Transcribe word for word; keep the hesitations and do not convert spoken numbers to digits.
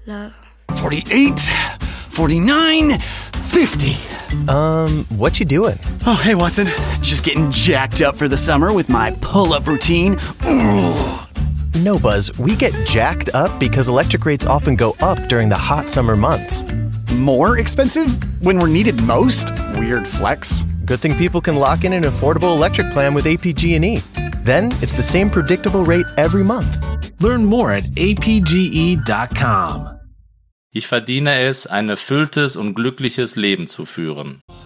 love. forty-eight, forty-nine, fifty. Um, what you doing? Oh, hey, Watson. Just getting jacked up for the summer with my pull-up routine. Ooh. No, Buzz, we get jacked up because electric rates often go up during the hot summer months. More expensive when we're needed most? Weird flex. Good thing people can lock in an affordable electric plan with A P G and E. Then it's the same predictable rate every month. Learn more at a p g e dot com. Ich verdiene es, ein erfülltes und glückliches Leben zu führen.